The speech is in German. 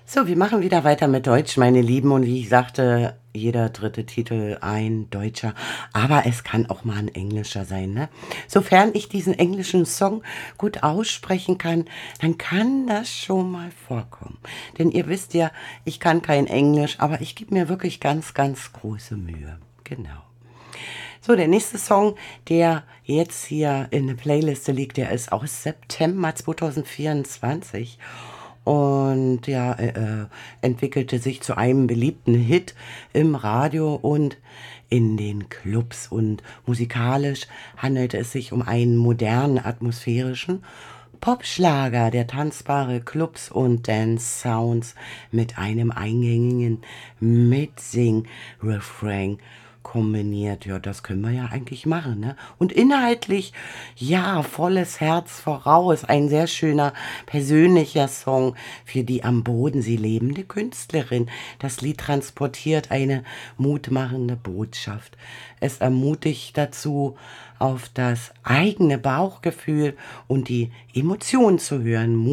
So, wir machen wieder weiter mit Deutsch, meine Lieben. Und wie ich sagte, jeder dritte Titel ein deutscher. Aber es kann auch mal ein englischer sein, ne? Sofern ich diesen englischen Song gut aussprechen kann, dann kann das schon mal vorkommen. Denn ihr wisst ja, ich kann kein Englisch, aber ich gebe mir wirklich ganz, ganz große Mühe. Genau. So, der nächste Song, der jetzt hier in der Playliste liegt, der ist aus September 2024 und ja, entwickelte sich zu einem beliebten Hit im Radio und in den Clubs. Und musikalisch handelte es sich um einen modernen, atmosphärischen Popschlager, der tanzbare Clubs und Dance-Sounds mit einem eingängigen Mitsing-Refrain kombiniert. Ja, das können wir ja eigentlich machen, ne? Und inhaltlich, ja, volles Herz voraus. Ein sehr schöner, persönlicher Song für die am Bodensee lebende Künstlerin. Das Lied transportiert eine mutmachende Botschaft. Es ermutigt dazu, auf das eigene Bauchgefühl und die Emotionen zu hören.